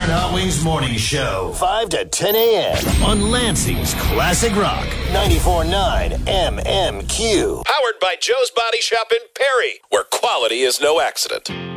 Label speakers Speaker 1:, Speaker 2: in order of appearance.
Speaker 1: Hot Wings Morning Show.
Speaker 2: 5 to 10 a.m.
Speaker 1: on Lansing's Classic Rock.
Speaker 2: 94.9 MMQ.
Speaker 3: Powered by Joe's Body Shop in Perry, where quality is no accident.